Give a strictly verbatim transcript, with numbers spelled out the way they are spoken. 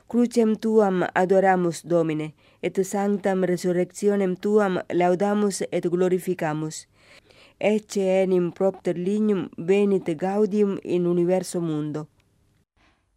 Crucem tuam adoramus, Domine, et sanctam resurrectionem tuam laudamus et glorificamus. Ecce enim propter lignum venit gaudium in universo mundo.